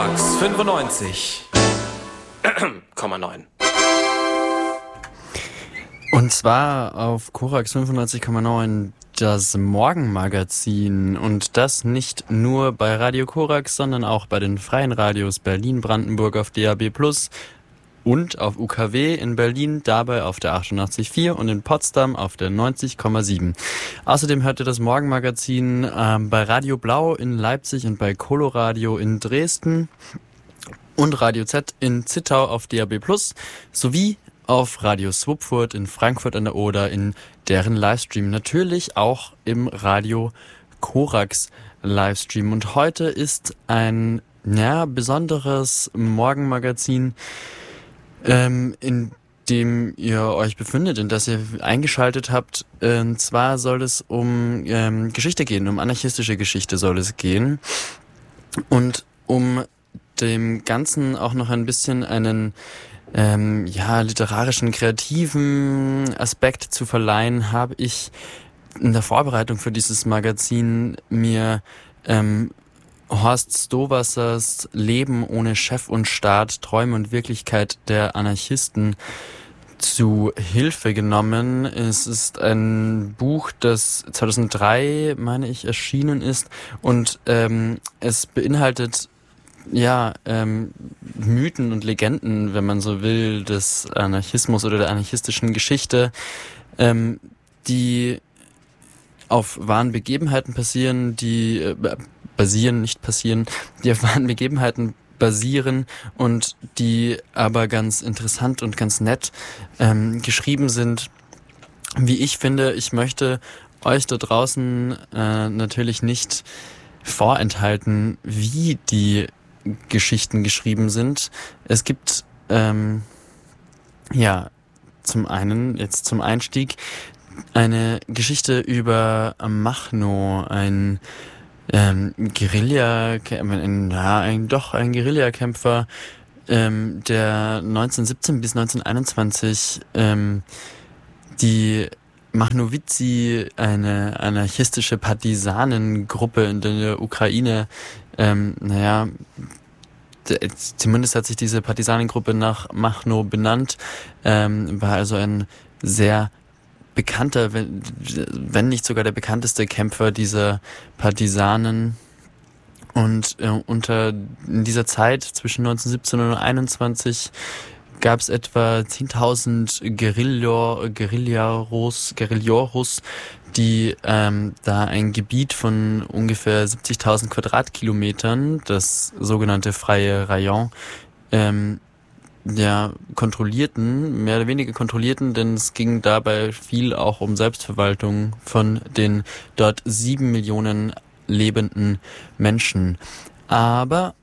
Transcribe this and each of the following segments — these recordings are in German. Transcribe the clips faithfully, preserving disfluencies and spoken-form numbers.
Korax fünfundneunzig Komma neun. Und zwar auf Korax fünfundneunzig Komma neun das Morgenmagazin. Und das nicht nur bei Radio Korax, sondern auch bei den freien Radios Berlin-Brandenburg auf D A B plus und auf U K W in Berlin, dabei auf der achtundachtzig Komma vier und in Potsdam auf der neunzig Komma sieben. Außerdem hört ihr das Morgenmagazin ähm, bei Radio Blau in Leipzig und bei Coloradio in Dresden und Radio Z in Zittau auf D A B plus sowie auf Radio Swupfurt in Frankfurt an der Oder in deren Livestream. Natürlich auch im Radio Korax Livestream. Und heute ist ein ja, besonderes Morgenmagazin, ähm, in dem ihr euch befindet, in das ihr eingeschaltet habt. Und zwar soll es um ähm, Geschichte gehen, um anarchistische Geschichte soll es gehen. Und um dem Ganzen auch noch ein bisschen einen ähm, ja, literarischen, kreativen Aspekt zu verleihen, habe ich in der Vorbereitung für dieses Magazin mir ähm, Horst Stowassers Leben ohne Chef und Staat, Träume und Wirklichkeit der Anarchisten zu Hilfe genommen. Es ist ein Buch, das zweitausenddrei, meine ich, erschienen ist und ähm, es beinhaltet ja ähm, Mythen und Legenden, wenn man so will, des Anarchismus oder der anarchistischen Geschichte, ähm, die auf wahren Begebenheiten passieren, die äh, basieren, nicht passieren, die auf wahren Begebenheiten basieren und die aber ganz interessant und ganz nett ähm, geschrieben sind. Wie ich finde, ich möchte euch da draußen äh, natürlich nicht vorenthalten, wie die Geschichten geschrieben sind. Es gibt ähm, ja zum einen, jetzt zum Einstieg, eine Geschichte über Machno, ein ähm, Guerilla, ein, ja, ein, doch ein Guerillakämpfer, ähm, der neunzehnhundertsiebzehn bis neunzehnhunderteinundzwanzig ähm, die Machnowici, eine anarchistische Partisanengruppe in der Ukraine, ähm, naja, zumindest hat sich diese Partisanengruppe nach Machno benannt, ähm, war also ein sehr bekannter, wenn, wenn nicht sogar der bekannteste Kämpfer dieser Partisanen. Und äh, unter in dieser Zeit zwischen neunzehnhundertsiebzehn und einundzwanzig gab es etwa zehntausend Guerilla, Guerillaros, Guerilleros, die ähm, da ein Gebiet von ungefähr siebzigtausend Quadratkilometern, das sogenannte freie Rayon, ähm, ja, kontrollierten, mehr oder weniger kontrollierten, denn es ging dabei viel auch um Selbstverwaltung von den dort sieben Millionen lebenden Menschen. Aber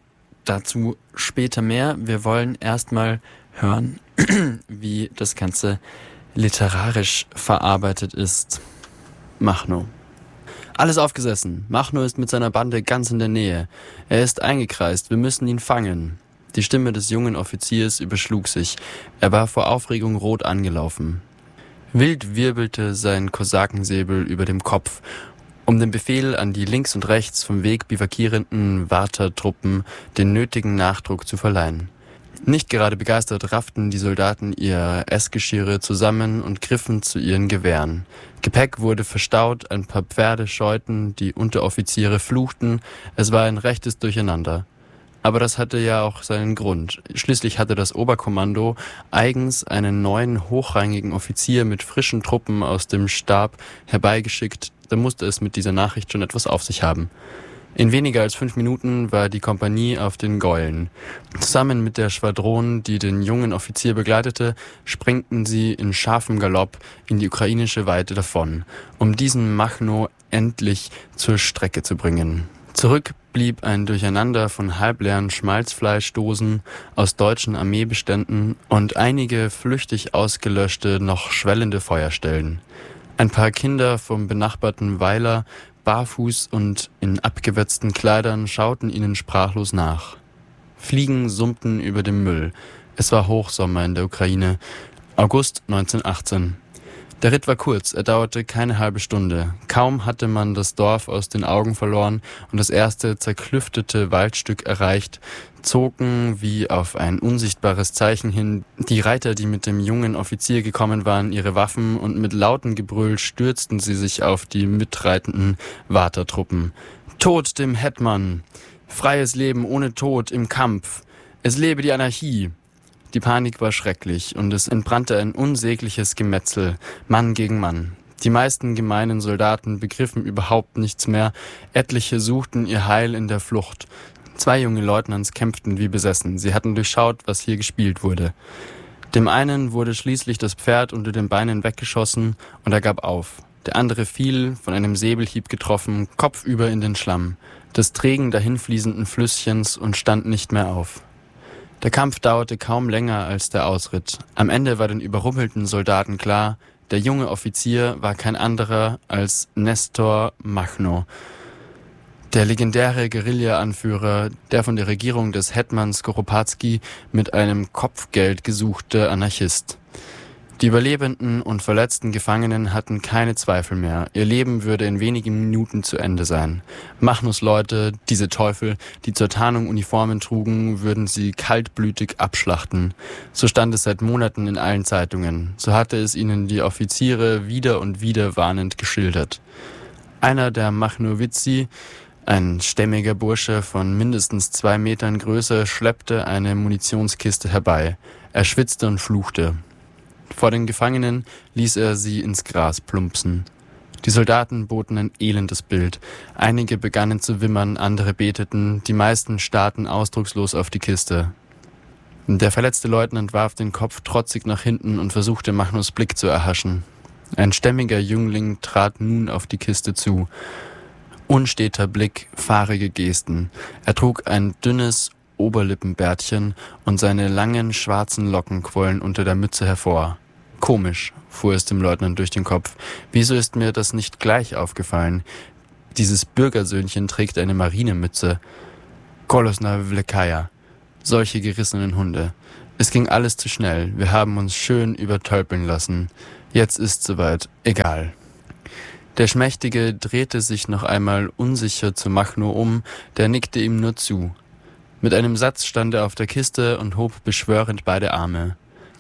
dazu später mehr. Wir wollen erstmal hören, wie das Ganze literarisch verarbeitet ist. Machno. Alles aufgesessen. Machno ist mit seiner Bande ganz in der Nähe. Er ist eingekreist. Wir müssen ihn fangen. Die Stimme des jungen Offiziers überschlug sich. Er war vor Aufregung rot angelaufen. Wild wirbelte sein Kosakensäbel über dem Kopf, um dem Befehl an die links und rechts vom Weg bivakierenden Wartertruppen den nötigen Nachdruck zu verleihen. Nicht gerade begeistert rafften die Soldaten ihre Essgeschirre zusammen und griffen zu ihren Gewehren. Gepäck wurde verstaut, ein paar Pferde scheuten, die Unteroffiziere fluchten, es war ein rechtes Durcheinander. Aber das hatte ja auch seinen Grund. Schließlich hatte das Oberkommando eigens einen neuen hochrangigen Offizier mit frischen Truppen aus dem Stab herbeigeschickt, da musste es mit dieser Nachricht schon etwas auf sich haben. In weniger als fünf Minuten war die Kompanie auf den Gäulen. Zusammen mit der Schwadron, die den jungen Offizier begleitete, sprengten sie in scharfem Galopp in die ukrainische Weite davon, um diesen Machno endlich zur Strecke zu bringen. Zurück blieb ein Durcheinander von halbleeren Schmalzfleischdosen aus deutschen Armeebeständen und einige flüchtig ausgelöschte, noch schwellende Feuerstellen. Ein paar Kinder vom benachbarten Weiler, barfuß und in abgewetzten Kleidern, schauten ihnen sprachlos nach. Fliegen summten über dem Müll. Es war Hochsommer in der Ukraine, August neunzehnhundertachtzehn. Der Ritt war kurz, er dauerte keine halbe Stunde. Kaum hatte man das Dorf aus den Augen verloren und das erste zerklüftete Waldstück erreicht, zogen wie auf ein unsichtbares Zeichen hin die Reiter, die mit dem jungen Offizier gekommen waren, ihre Waffen und mit lautem Gebrüll stürzten sie sich auf die mitreitenden Wartertruppen. Tod dem Hetman! Freies Leben ohne Tod im Kampf! Es lebe die Anarchie! Die Panik war schrecklich und es entbrannte ein unsägliches Gemetzel, Mann gegen Mann. Die meisten gemeinen Soldaten begriffen überhaupt nichts mehr, etliche suchten ihr Heil in der Flucht. Zwei junge Leutnants kämpften wie besessen, sie hatten durchschaut, was hier gespielt wurde. Dem einen wurde schließlich das Pferd unter den Beinen weggeschossen und er gab auf. Der andere fiel, von einem Säbelhieb getroffen, kopfüber in den Schlamm, des trägen dahinfließenden Flüsschens und stand nicht mehr auf. Der Kampf dauerte kaum länger als der Ausritt. Am Ende war den überrumpelten Soldaten klar, der junge Offizier war kein anderer als Nestor Machno, der legendäre Guerilla-Anführer, der von der Regierung des Hetman Skoropadsky mit einem Kopfgeld gesuchte Anarchist. Die überlebenden und verletzten Gefangenen hatten keine Zweifel mehr. Ihr Leben würde in wenigen Minuten zu Ende sein. Machnos Leute, diese Teufel, die zur Tarnung Uniformen trugen, würden sie kaltblütig abschlachten. So stand es seit Monaten in allen Zeitungen. So hatte es ihnen die Offiziere wieder und wieder warnend geschildert. Einer der Machnowitzi, ein stämmiger Bursche von mindestens zwei Metern Größe, schleppte eine Munitionskiste herbei. Er schwitzte und fluchte. Vor den Gefangenen ließ er sie ins Gras plumpsen. Die Soldaten boten ein elendes Bild. Einige begannen zu wimmern, andere beteten, die meisten starrten ausdruckslos auf die Kiste. Der verletzte Leutnant warf den Kopf trotzig nach hinten und versuchte Machnos Blick zu erhaschen. Ein stämmiger Jüngling trat nun auf die Kiste zu. Unsteter Blick, fahrige Gesten. Er trug ein dünnes Oberlippenbärtchen und seine langen schwarzen Locken quollen unter der Mütze hervor. Komisch, fuhr es dem Leutnant durch den Kopf. Wieso ist mir das nicht gleich aufgefallen? Dieses Bürgersöhnchen trägt eine Marinemütze. Kolosna Vlekaya. Solche gerissenen Hunde. Es ging alles zu schnell. Wir haben uns schön übertölpeln lassen. Jetzt ist soweit. Egal. Der Schmächtige drehte sich noch einmal unsicher zu Machno um, der nickte ihm nur zu. Mit einem Satz stand er auf der Kiste und hob beschwörend beide Arme.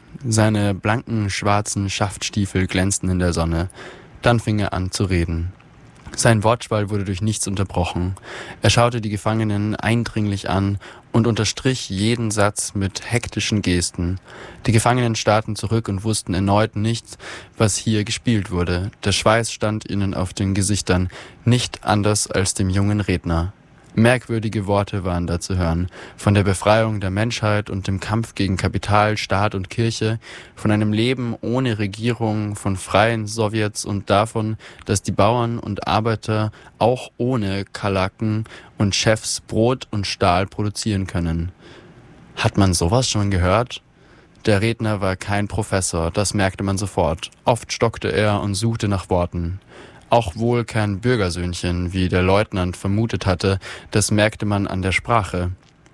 Seine blanken, schwarzen Schaftstiefel glänzten in der Sonne. Dann fing er an zu reden. Sein Wortschwall wurde durch nichts unterbrochen. Er schaute die Gefangenen eindringlich an und unterstrich jeden Satz mit hektischen Gesten. Die Gefangenen starrten zurück und wussten erneut nicht, was hier gespielt wurde. Der Schweiß stand ihnen auf den Gesichtern, nicht anders als dem jungen Redner. Merkwürdige Worte waren da zu hören, von der Befreiung der Menschheit und dem Kampf gegen Kapital, Staat und Kirche, von einem Leben ohne Regierung, von freien Sowjets und davon, dass die Bauern und Arbeiter auch ohne Kalaken und Chefs Brot und Stahl produzieren können. Hat man sowas schon gehört? Der Redner war kein Professor, das merkte man sofort. Oft stockte er und suchte nach Worten. Auch wohl kein Bürgersöhnchen, wie der Leutnant vermutet hatte, das merkte man an der Sprache.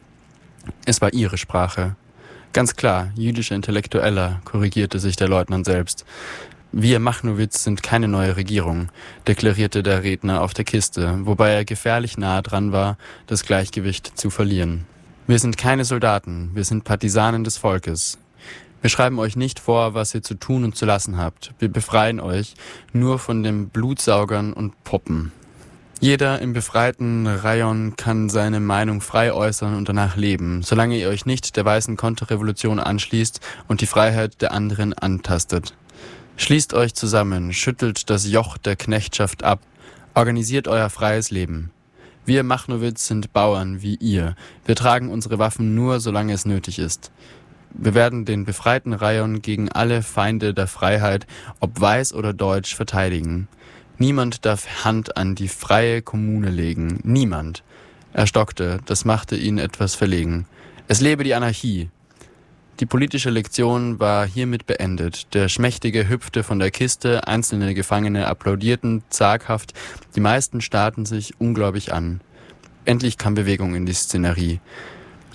Es war ihre Sprache. Ganz klar, jüdischer Intellektueller, korrigierte sich der Leutnant selbst. Wir Machnowitz sind keine neue Regierung, deklarierte der Redner auf der Kiste, wobei er gefährlich nahe dran war, das Gleichgewicht zu verlieren. Wir sind keine Soldaten, wir sind Partisanen des Volkes. Wir schreiben euch nicht vor, was ihr zu tun und zu lassen habt. Wir befreien euch nur von den Blutsaugern und Puppen. Jeder im befreiten Rayon kann seine Meinung frei äußern und danach leben, solange ihr euch nicht der weißen Konterrevolution anschließt und die Freiheit der anderen antastet. Schließt euch zusammen, schüttelt das Joch der Knechtschaft ab, organisiert euer freies Leben. Wir Machnowitz sind Bauern wie ihr. Wir tragen unsere Waffen nur, solange es nötig ist. Wir werden den befreiten Rayon gegen alle Feinde der Freiheit, ob weiß oder deutsch, verteidigen. Niemand darf Hand an die freie Kommune legen. Niemand. Er stockte, das machte ihn etwas verlegen. Es lebe die Anarchie. Die politische Lektion war hiermit beendet. Der Schmächtige hüpfte von der Kiste, einzelne Gefangene applaudierten zaghaft, die meisten starrten sich ungläubig an. Endlich kam Bewegung in die Szenerie.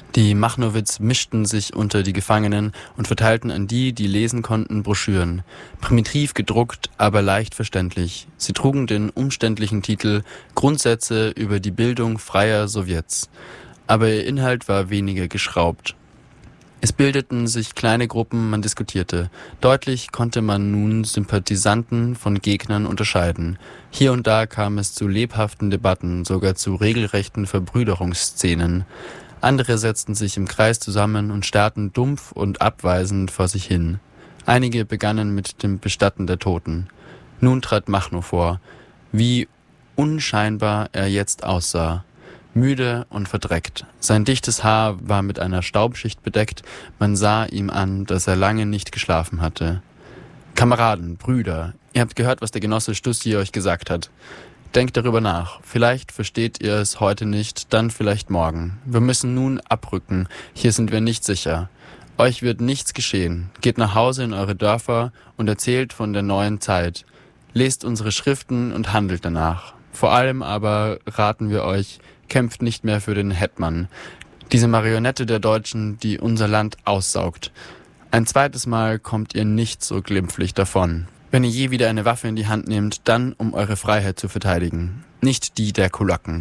Die Machnowitz mischten sich unter die Gefangenen und verteilten an die, die lesen konnten, Broschüren. Primitiv gedruckt, aber leicht verständlich. Sie trugen den umständlichen Titel »Grundsätze über die Bildung freier Sowjets«. Aber ihr Inhalt war weniger geschraubt. Es bildeten sich kleine Gruppen, man diskutierte. Deutlich konnte man nun Sympathisanten von Gegnern unterscheiden. Hier und da kam es zu lebhaften Debatten, sogar zu regelrechten Verbrüderungsszenen. Andere setzten sich im Kreis zusammen und starrten dumpf und abweisend vor sich hin. Einige begannen mit dem Bestatten der Toten. Nun trat Machno vor. Wie unscheinbar er jetzt aussah. Müde und verdreckt. Sein dichtes Haar war mit einer Staubschicht bedeckt. Man sah ihm an, dass er lange nicht geschlafen hatte. »Kameraden, Brüder, ihr habt gehört, was der Genosse Stussi euch gesagt hat. Denkt darüber nach. Vielleicht versteht ihr es heute nicht, dann vielleicht morgen. Wir müssen nun abrücken. Hier sind wir nicht sicher. Euch wird nichts geschehen. Geht nach Hause in eure Dörfer und erzählt von der neuen Zeit. Lest unsere Schriften und handelt danach. Vor allem aber raten wir euch, kämpft nicht mehr für den Hetman, diese Marionette der Deutschen, die unser Land aussaugt. Ein zweites Mal kommt ihr nicht so glimpflich davon. Wenn ihr je wieder eine Waffe in die Hand nehmt, dann um eure Freiheit zu verteidigen, nicht die der Kulaken.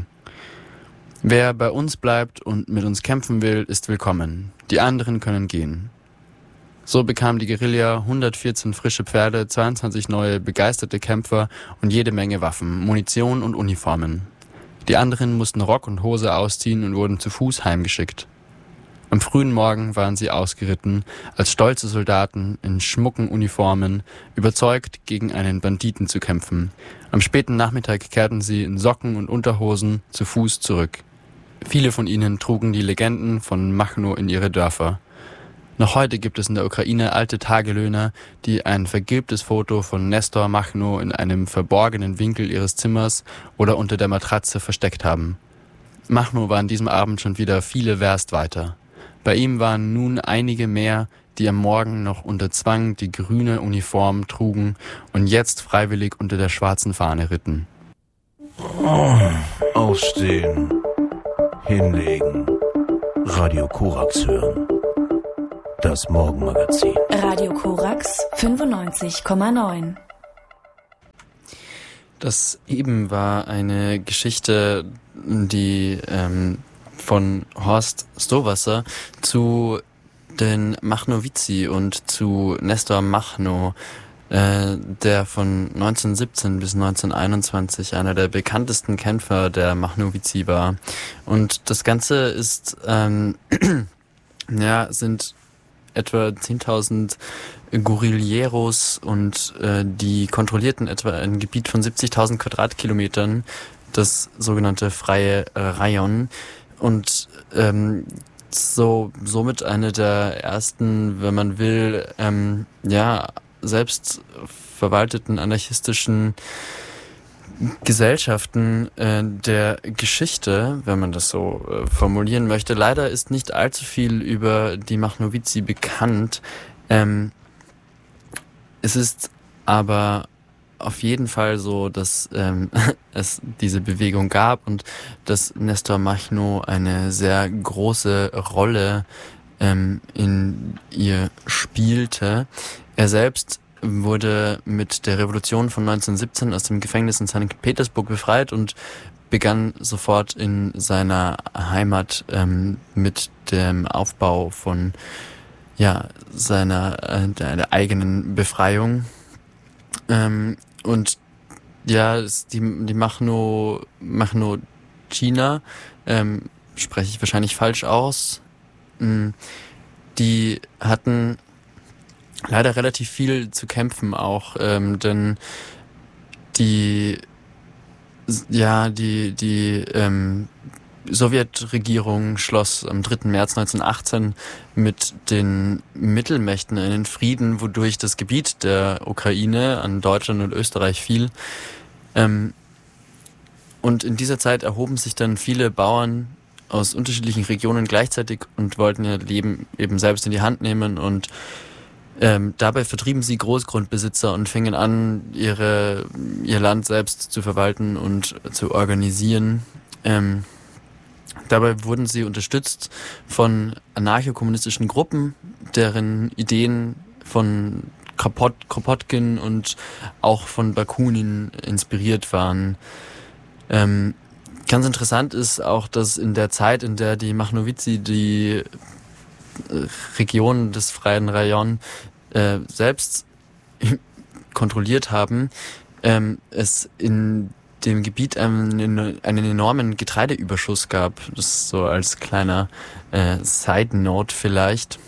Wer bei uns bleibt und mit uns kämpfen will, ist willkommen. Die anderen können gehen.« So bekam die Guerilla hundertvierzehn frische Pferde, zweiundzwanzig neue begeisterte Kämpfer und jede Menge Waffen, Munition und Uniformen. Die anderen mussten Rock und Hose ausziehen und wurden zu Fuß heimgeschickt. Am frühen Morgen waren sie ausgeritten, als stolze Soldaten in schmucken Uniformen, überzeugt, gegen einen Banditen zu kämpfen. Am späten Nachmittag kehrten sie in Socken und Unterhosen zu Fuß zurück. Viele von ihnen trugen die Legenden von Machno in ihre Dörfer. Noch heute gibt es in der Ukraine alte Tagelöhner, die ein vergilbtes Foto von Nestor Machno in einem verborgenen Winkel ihres Zimmers oder unter der Matratze versteckt haben. Machno war an diesem Abend schon wieder viele Werst weiter. Bei ihm waren nun einige mehr, die am Morgen noch unter Zwang die grüne Uniform trugen und jetzt freiwillig unter der schwarzen Fahne ritten. Oh, aufstehen, hinlegen, Radio Korax hören. Das Morgenmagazin. Radio Korax fünfundneunzig Komma neun. Das eben war eine Geschichte, die ähm, von Horst Stowasser zu den Machnowitzi und zu Nestor Machno, äh, der von neunzehnhundertsiebzehn bis neunzehnhunderteinundzwanzig einer der bekanntesten Kämpfer der Machnowitzi war. Und das Ganze ist, ähm, ja, sind etwa zehntausend Guerilleros und äh, die kontrollierten etwa ein Gebiet von siebzigtausend Quadratkilometern, das sogenannte freie Rajon. Und ähm, so somit eine der ersten, wenn man will, ähm, ja, selbst verwalteten anarchistischen Gesellschaften äh, der Geschichte, wenn man das so äh, formulieren möchte. Leider ist nicht allzu viel über die Machnowitzi bekannt. Ähm, es ist aber auf jeden Fall so, dass ähm, es diese Bewegung gab und dass Nestor Machno eine sehr große Rolle ähm, in ihr spielte. Er selbst wurde mit der Revolution von neunzehnhundertsiebzehn aus dem Gefängnis in Sankt Petersburg befreit und begann sofort in seiner Heimat ähm, mit dem Aufbau von ja seiner äh, der, der eigenen Befreiung. Ähm, und ja, die, die Machno, Machnowitzer, ähm, spreche ich wahrscheinlich falsch aus, ähm, die hatten leider relativ viel zu kämpfen auch, ähm, denn die, ja, die, die, ähm, Sowjetregierung schloss am dritten März neunzehnhundertachtzehn mit den Mittelmächten einen Frieden, wodurch das Gebiet der Ukraine an Deutschland und Österreich fiel. Ähm, und in dieser Zeit erhoben sich dann viele Bauern aus unterschiedlichen Regionen gleichzeitig und wollten ihr Leben eben selbst in die Hand nehmen und ähm, dabei vertrieben sie Großgrundbesitzer und fingen an, ihre, ihr Land selbst zu verwalten und zu organisieren. Ähm, Dabei wurden sie unterstützt von anarcho-kommunistischen Gruppen, deren Ideen von Kropot, Kropotkin und auch von Bakunin inspiriert waren. Ähm, ganz interessant ist auch, dass in der Zeit, in der die Machnowici die Region des Freien Rajon äh, selbst kontrolliert haben, ähm, es in dem Gebiet einen, einen enormen Getreideüberschuss gab. Das so als kleiner äh, Side-Note vielleicht.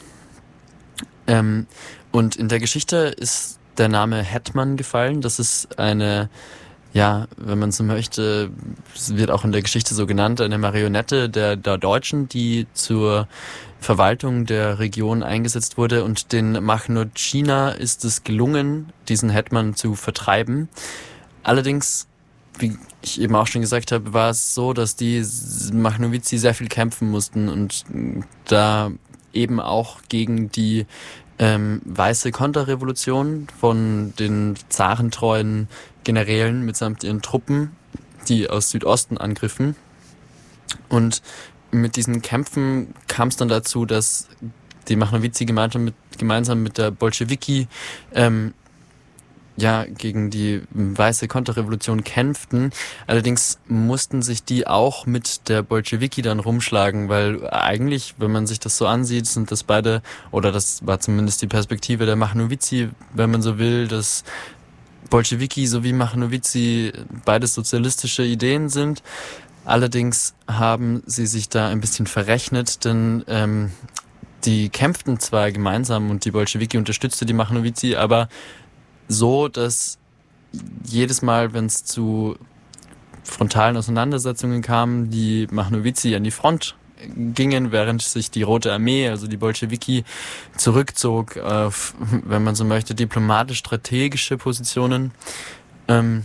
Ähm, und in der Geschichte ist der Name Hetman gefallen. Das ist eine, ja, wenn man so möchte, es wird auch in der Geschichte so genannt, eine Marionette der, der Deutschen, die zur Verwaltung der Region eingesetzt wurde, und den Machnocina ist es gelungen, diesen Hetman zu vertreiben. Allerdings, wie ich eben auch schon gesagt habe, war es so, dass die Machnowici sehr viel kämpfen mussten und da eben auch gegen die ähm, weiße Konterrevolution von den zarentreuen Generälen mitsamt ihren Truppen, die aus Südosten angriffen. Und mit diesen Kämpfen kam es dann dazu, dass die Machnowici gemeinsam mit, gemeinsam mit der Bolschewiki ähm, ja gegen die weiße Konterrevolution kämpften. Allerdings mussten sich die auch mit der Bolschewiki dann rumschlagen, weil eigentlich, wenn man sich das so ansieht, sind das beide, oder das war zumindest die Perspektive der Machnowici, wenn man so will, dass Bolschewiki sowie Machnowici beides sozialistische Ideen sind. Allerdings haben sie sich da ein bisschen verrechnet, denn ähm, die kämpften zwar gemeinsam und die Bolschewiki unterstützte die Machnowici, aber so, dass jedes Mal, wenn es zu frontalen Auseinandersetzungen kam, die Machnowici an die Front gingen, während sich die Rote Armee, also die Bolschewiki, zurückzog auf, wenn man so möchte, diplomatisch-strategische Positionen. Ähm,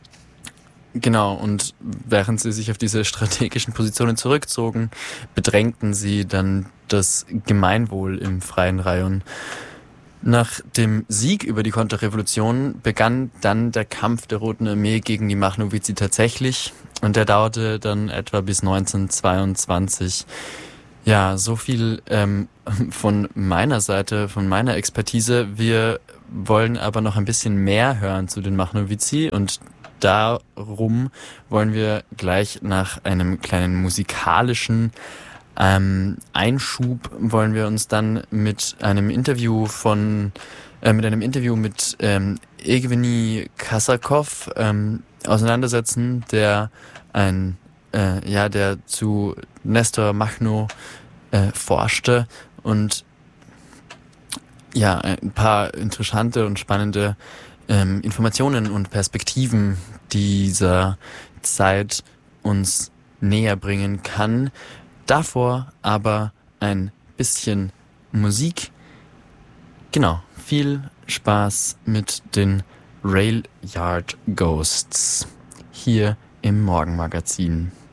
genau, und während sie sich auf diese strategischen Positionen zurückzogen, bedrängten sie dann das Gemeinwohl im Freien Rajon. Nach dem Sieg über die Konterrevolution begann dann der Kampf der Roten Armee gegen die Machnowici tatsächlich, und der dauerte dann etwa bis neunzehnhundertzweiundzwanzig. Ja, so viel ähm, von meiner Seite, von meiner Expertise. Wir wollen aber noch ein bisschen mehr hören zu den Machnowici, und darum wollen wir gleich nach einem kleinen musikalischen Ähm, Einschub wollen wir uns dann mit einem Interview von äh, mit einem Interview mit ähm, Evgeny Kasakov ähm, auseinandersetzen, der ein äh, ja der zu Nestor Machno äh, forschte und ja ein paar interessante und spannende ähm, Informationen und Perspektiven dieser Zeit uns näher bringen kann. Davor aber ein bisschen Musik. Genau, viel Spaß mit den Railyard Ghosts hier im Morgenmagazin.